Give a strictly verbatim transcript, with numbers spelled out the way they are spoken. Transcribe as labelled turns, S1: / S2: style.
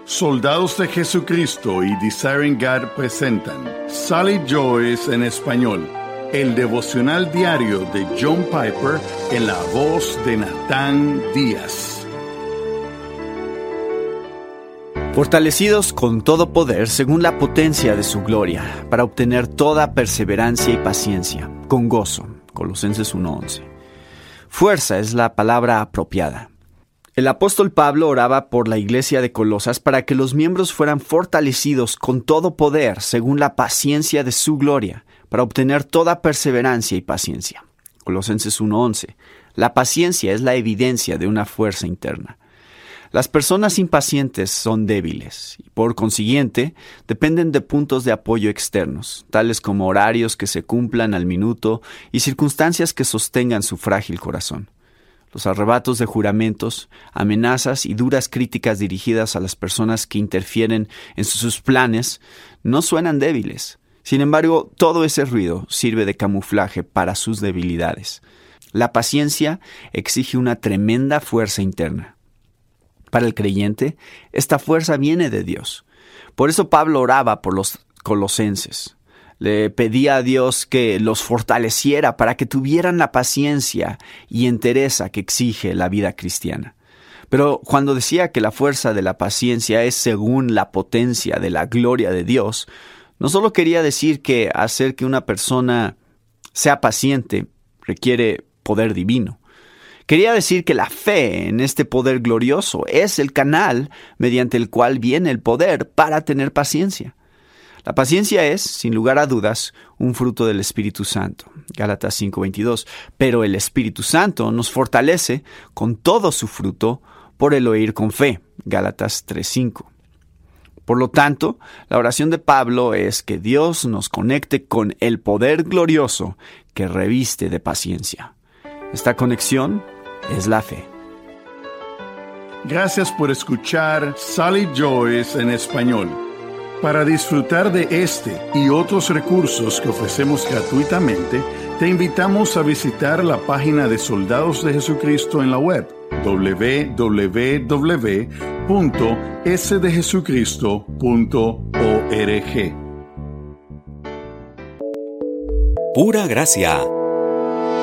S1: Soldados de Jesucristo y Desiring God presentan Sally Joyce en español, el devocional diario de John Piper en la voz de Natán Díaz.
S2: Fortalecidos con todo poder según la potencia de su gloria, para obtener toda perseverancia y paciencia, con gozo. Colosenses uno once. Fuerza es la palabra apropiada. El apóstol Pablo oraba por la iglesia de Colosas para que los miembros fueran fortalecidos con todo poder según la paciencia de su gloria, para obtener toda perseverancia y paciencia. Colosenses uno once. La paciencia es la evidencia de una fuerza interna. Las personas impacientes son débiles y, por consiguiente, dependen de puntos de apoyo externos, tales como horarios que se cumplan al minuto y circunstancias que sostengan su frágil corazón. Los arrebatos de juramentos, amenazas y duras críticas dirigidas a las personas que interfieren en sus planes no suenan débiles. Sin embargo, todo ese ruido sirve de camuflaje para sus debilidades. La paciencia exige una tremenda fuerza interna. Para el creyente, esta fuerza viene de Dios. Por eso Pablo oraba por los colosenses. Le pedía a Dios que los fortaleciera para que tuvieran la paciencia y entereza que exige la vida cristiana. Pero cuando decía que la fuerza de la paciencia es según la potencia de la gloria de Dios, no solo quería decir que hacer que una persona sea paciente requiere poder divino. Quería decir que la fe en este poder glorioso es el canal mediante el cual viene el poder para tener paciencia. La paciencia es, sin lugar a dudas, un fruto del Espíritu Santo. Gálatas cinco veintidós. Pero el Espíritu Santo nos fortalece con todo su fruto por el oír con fe. Gálatas tres cinco. Por lo tanto, la oración de Pablo es que Dios nos conecte con el poder glorioso que reviste de paciencia. Esta conexión es la fe.
S1: Gracias por escuchar Sally Joyce en español. Para disfrutar de este y otros recursos que ofrecemos gratuitamente, te invitamos a visitar la página de Soldados de Jesucristo en la web doble u doble u doble u punto s de jesucristo punto org.
S3: Pura gracia.